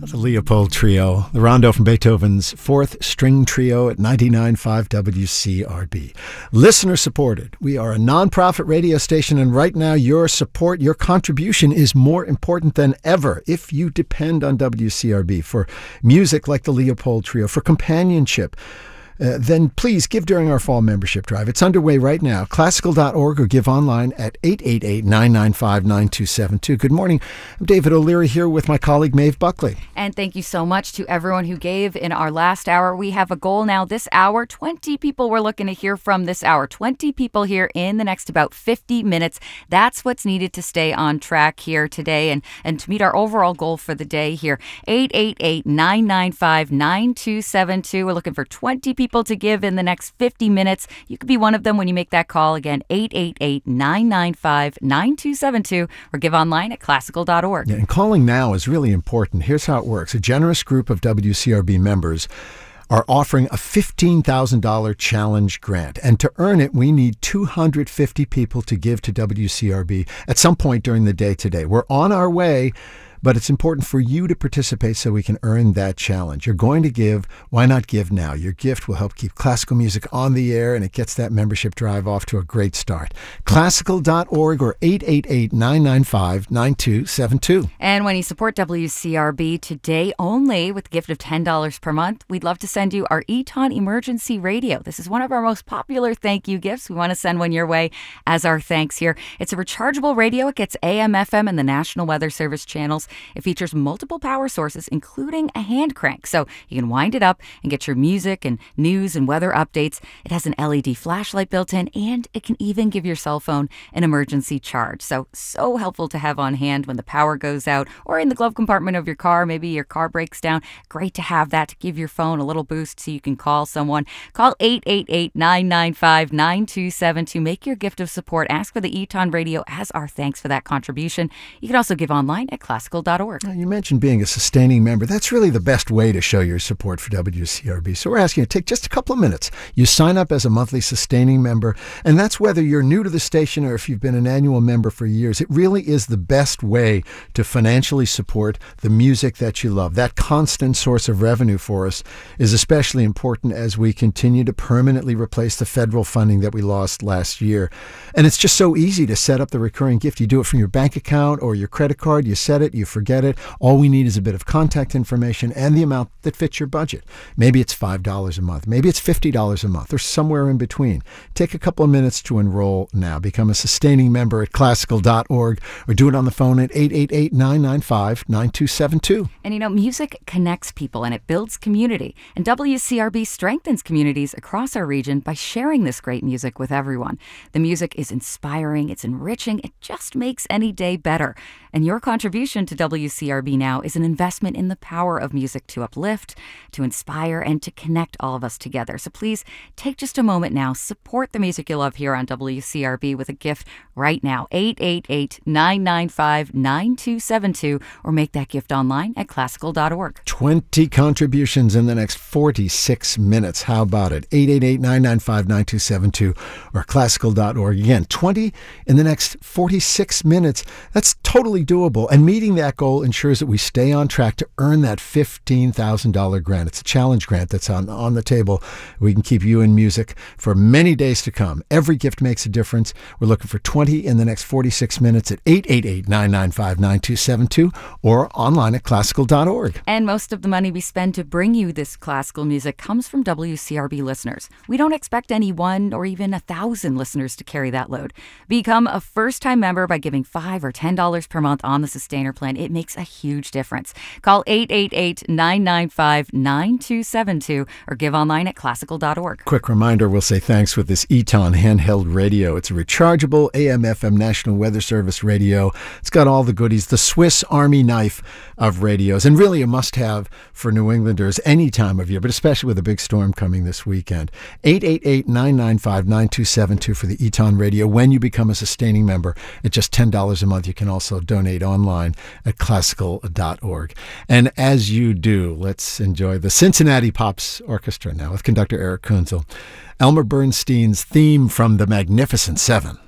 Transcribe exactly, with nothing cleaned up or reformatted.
The Leopold Trio, the rondo from Beethoven's Fourth String Trio at ninety-nine point five W C R B. Listener supported. We are a nonprofit radio station, and right now your support, your contribution is more important than ever. If you depend on W C R B for music like the Leopold Trio, for companionship, Uh, then please give during our fall membership drive. It's underway right now. Classical dot org or give online at eight eight eight, nine nine five, nine two seven two. Good morning. I'm David O'Leary here with my colleague Maeve Buckley. And thank you so much to everyone who gave in our last hour. We have a goal now this hour. twenty people we're looking to hear from this hour. twenty people here in the next about fifty minutes. That's what's needed to stay on track here today and, and to meet our overall goal for the day here. eight eight eight, nine nine five, nine two seven two. We're looking for twenty people to give in the next fifty minutes. You could be one of them when you make that call. Again, eight eight eight, nine nine five, nine two seven two or give online at classical dot org. Yeah, and calling now is really important. Here's how it works. A generous group of W C R B members are offering a fifteen thousand dollars challenge grant. And to earn it, we need two hundred fifty people to give to W C R B at some point during the day today. We're on our way, but it's important for you to participate so we can earn that challenge. You're going to give. Why not give now? Your gift will help keep classical music on the air, and it gets that membership drive off to a great start. classical dot org or eight eight eight, nine nine five, nine two seven two. And when you support W C R B today only with a gift of ten dollars per month, we'd love to send you our Eton Emergency Radio. This is one of our most popular thank you gifts. We want to send one your way as our thanks here. It's a rechargeable radio. It gets A M, F M, and the National Weather Service channels. It features multiple power sources, including a hand crank, so you can wind it up and get your music and news and weather updates. It has an L E D flashlight built in, and it can even give your cell phone an emergency charge. So, so helpful to have on hand when the power goes out or in the glove compartment of your car. Maybe your car breaks down. Great to have that to give your phone a little boost so you can call someone. Call eight eight eight, nine nine five, nine two seven two. Make your gift of support. Ask for the Eton Radio as our thanks for that contribution. You can also give online at classical dot org. You mentioned being a sustaining member. That's really the best way to show your support for W C R B. So we're asking you to take just a couple of minutes. You sign up as a monthly sustaining member, and that's whether you're new to the station or if you've been an annual member for years. It really is the best way to financially support the music that you love. That constant source of revenue for us is especially important as we continue to permanently replace the federal funding that we lost last year. And it's just so easy to set up the recurring gift. You do it from your bank account or your credit card. You set it, you forget it. All we need is a bit of contact information and the amount that fits your budget. Maybe it's five dollars a month. Maybe it's fifty dollars a month or somewhere in between. Take a couple of minutes to enroll now. Become a sustaining member at classical dot org or do it on the phone at eight eight eight, nine nine five, nine two seven two. And you know, music connects people and it builds community. And W C R B strengthens communities across our region by sharing this great music with everyone. The music is inspiring, it's enriching, it just makes any day better. And your contribution to W C R B now is an investment in the power of music to uplift, to inspire, and to connect all of us together. So please take just a moment now, support the music you love here on W C R B with a gift right now. eight eight eight, nine nine five, nine two seven two or make that gift online at classical dot org. twenty contributions in the next forty-six minutes. How about it? eight eight eight, nine nine five, nine two seven two or classical dot org. Again, twenty in the next forty-six minutes. That's totally doable. And meeting that goal ensures that we stay on track to earn that fifteen thousand dollars grant. It's a challenge grant that's on, on the table. We can keep you in music for many days to come. Every gift makes a difference. We're looking for twenty in the next forty-six minutes at eight eight eight, nine nine five, nine two seven two or online at classical dot org. And most of the money we spend to bring you this classical music comes from W C R B listeners. We don't expect any one or even a thousand listeners to carry that load. Become a first-time member by giving five or ten dollars per month on the Sustainer plan. It makes a huge difference. Call eight eight eight, nine nine five, nine two seven two or give online at classical dot org. Quick reminder, we'll say thanks with this Eton handheld radio. It's a rechargeable A M F M National Weather Service radio. It's got all the goodies, the Swiss Army knife of radios, and really a must-have for New Englanders any time of year, but especially with a big storm coming this weekend. eight eight eight, nine nine five, nine two seven two for the Eton radio. When you become a sustaining member at just ten dollars a month, you can also donate online at classical dot org. And as you do, let's enjoy the Cincinnati Pops Orchestra now with conductor Eric Kunzel. Elmer Bernstein's theme from The Magnificent Seven.